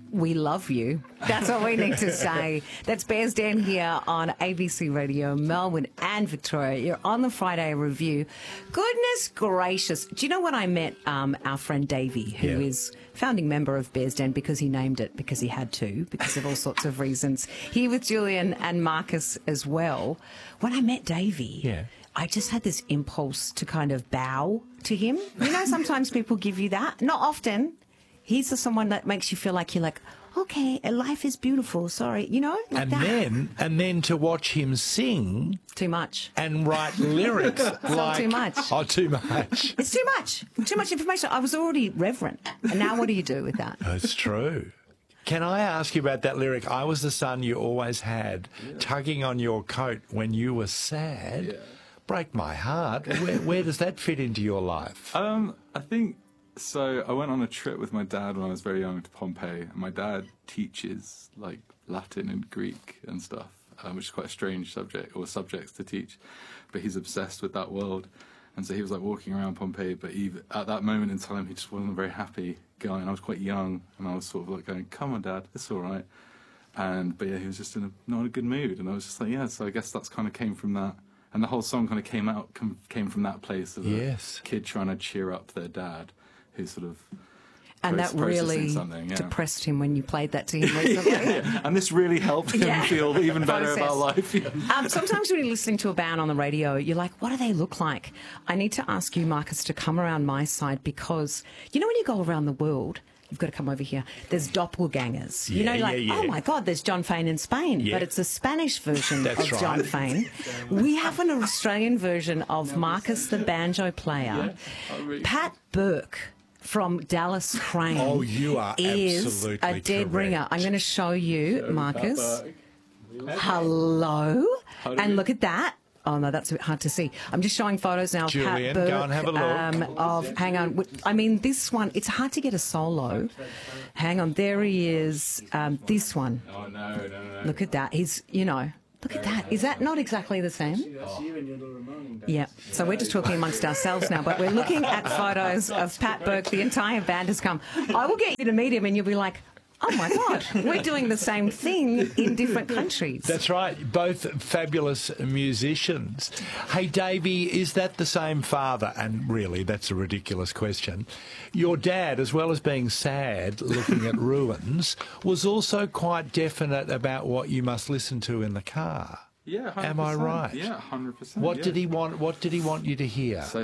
we love you. That's all we need to say. That's Bears Den here on ABC Radio, Melbourne and Victoria. You're on the Friday Review. Goodness gracious. Do you know when I met our friend Davey, who is founding member of Bears Den because he named it, because he had to, because of all sorts of reasons. Here with Julian and Marcus as well. When I met Davey, I just had this impulse to kind of bow to him. You know, sometimes people give you that. Not often. He's the someone that makes you feel like you're like, okay, life is beautiful. Sorry, you know, like and then to watch him sing too much and write lyrics like too much. Oh, too much. It's too much. Too much information. I was already reverent, and now what do you do with that? That's true. Can I ask you about that lyric? I was the son you always had, tugging on your coat when you were sad. Yeah. Break my heart. Where does that fit into your life? I think. So I went on a trip with my dad when I was very young to Pompeii, and my dad teaches like Latin and Greek and stuff, which is quite a strange subject or subjects to teach, but he's obsessed with that world, and so he was like walking around Pompeii, but even at that moment in time he just wasn't a very happy guy, and I was quite young, and I was sort of like going, "Come on, Dad, it's all right," but yeah, he was just not in a good mood, and I was just like, yeah, so I guess that's kind of came from that. And the whole song kind of came from that place of a kid trying to cheer up their dad, who sort of and that really depressed him when you played that to him recently. And this really helped him feel even better about life. Sometimes when you're listening to a band on the radio, you're like, what do they look like? I need to ask you, Marcus, to come around my side, because you know when you go around the world, you've got to come over here. There's doppelgangers. You know, oh my God, there's John Fane in Spain, but it's a Spanish version of John Fane. We have an Australian version of Marcus the banjo player. Pat Burke from Dallas Crane. Oh, you are is absolutely a dead correct. ringer. I'm going to show you, Marcus. Hello. And look at that. Oh, no, that's a bit hard to see. I'm just showing photos now of Julian, Pat Burke. go and have a look. Hang on. I mean, this one, it's hard to get a solo. Hang on. There he is. This one. Oh, no. Look at that. He's, you know, look at that. Is that not exactly the same? Yeah. So we're just talking amongst ourselves now, but we're looking at photos of Pat Burke. The entire band has come. I will get you to meet him and you'll be like, oh, my God, we're doing the same thing in different countries. That's right. Both fabulous musicians. Hey, Davey, is that the same father? And really, that's a ridiculous question. Your dad, as well as being sad, looking at ruins, was also quite definite about what you must listen to in the car. Yeah, 100%. Am I right? Yeah, 100%. What did he want? What did he want you to hear? So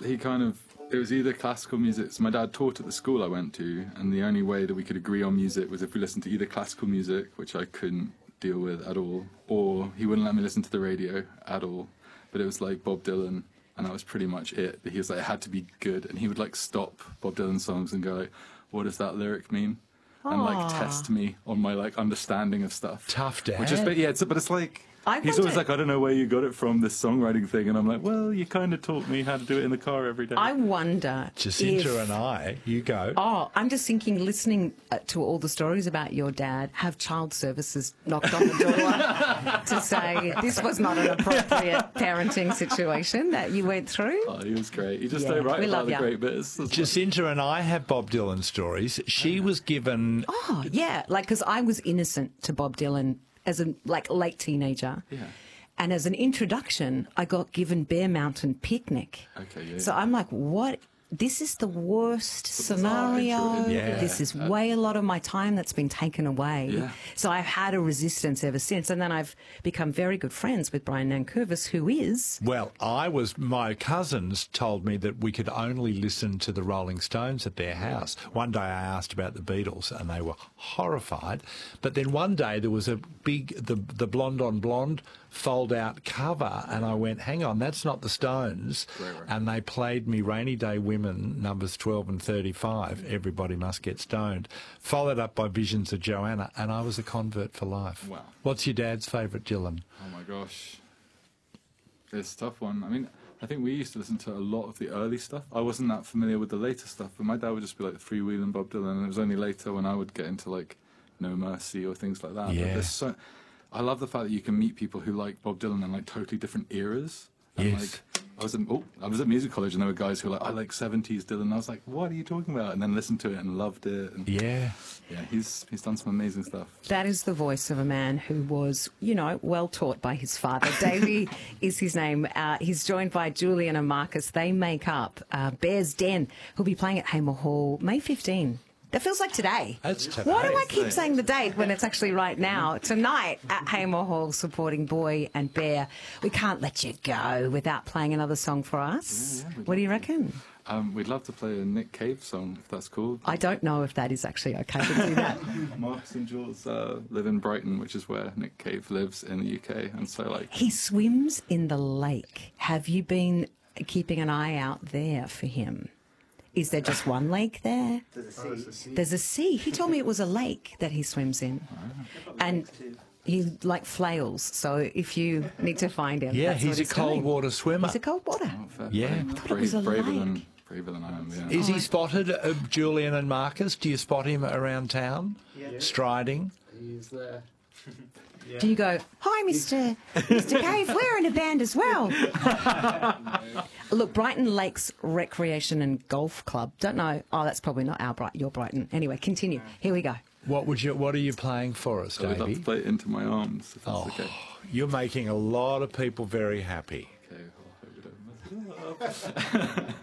it was either classical music. So my dad taught at the school I went to, and the only way that we could agree on music was if we listened to either classical music, which I couldn't deal with at all, or he wouldn't let me listen to the radio at all. But it was like Bob Dylan, and that was pretty much it. But he was like, it had to be good, and he would like stop Bob Dylan songs and go, what does that lyric mean? And like test me on my like understanding of stuff. Tough dad. Which is, but it's like, he's always like, I don't know where you got it from, this songwriting thing. And I'm like, well, you kind of taught me how to do it in the car every day. I wonder Jacinta and I, you go. Oh, I'm just thinking, listening to all the stories about your dad, have child services knocked on the door to say this was not an appropriate parenting situation that you went through? Oh, he was great. He just don't write about the great bits. Jacinta and I have Bob Dylan stories. She was given... Oh, yeah, like, because I was innocent to Bob Dylan as a late teenager. Yeah. And as an introduction, I got given Bear Mountain Picnic. Okay, yeah. So I'm like, what? This is the worst scenario. This is way a lot of my time that's been taken away. Yeah. So I've had a resistance ever since. And then I've become very good friends with Brian Nankervis, who is... Well, my cousins told me that we could only listen to the Rolling Stones at their house. One day I asked about the Beatles and they were horrified. But then one day there was a big, the Blonde on Blonde fold-out cover, and I went, hang on, that's not the Stones. Right. And they played me Rainy Day Women, numbers 12 and 35, Everybody Must Get Stoned, followed up by Visions of Joanna, and I was a convert for life. Wow. What's your dad's favourite Dylan? Oh, my gosh. It's a tough one. I mean, I think we used to listen to a lot of the early stuff. I wasn't that familiar with the later stuff, but my dad would just be like freewheeling Bob Dylan, and it was only later when I would get into, like, No Mercy or things like that. Yeah. But I love the fact that you can meet people who like Bob Dylan in like totally different eras. And like I was at music college, and there were guys who were like, I like 70s Dylan. And I was like, what are you talking about? And then listened to it and loved it. And Yeah. yeah, he's done some amazing stuff. That is the voice of a man who was, you know, well taught by his father. Davey is his name. He's joined by Julian and Marcus. They make up Bears Den, who'll be playing at Hamer Hall May 15. That feels like today. That's today. Why do I keep saying the date when it's actually right now? Tonight at Hamer Hall, supporting Boy and Bear. We can't let you go without playing another song for us. Yeah, What do you reckon? We'd love to play a Nick Cave song, if that's cool. I don't know if that is actually okay to do that. Marcus and Jules live in Brighton, which is where Nick Cave lives in the UK. And so, like, He swims in the lake. Have you been keeping an eye out there for him? Is there just one lake there? There's a sea. He told me it was a lake that he swims in. And he like flails. So if you need to find him, Yeah, that's what he's a cold doing. water swimmer. He's a cold water. fair Yeah. play. I thought it was a braver lake. than I am. Yeah. Is he spotted, Julian and Marcus? Do you spot him around town, striding? He's there. Do you go, hi, Mr. Cave, we're in a band as well. Look, Brighton Lakes Recreation and Golf Club. Don't know. Oh, that's probably not your Brighton. Anyway, continue. Here we go. What are you playing for us, I would love Davey? to play Into My Arms, if that's okay. You're making a lot of people very happy. Okay, well, I hope we don't mess it up.